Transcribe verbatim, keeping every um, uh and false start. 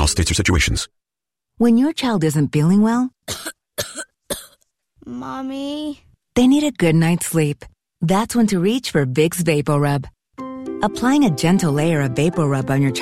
all states or situations. When your child isn't feeling well, Mommy? they need a good night's sleep. That's when to reach for Vicks VapoRub. Applying a gentle layer of VapoRub on your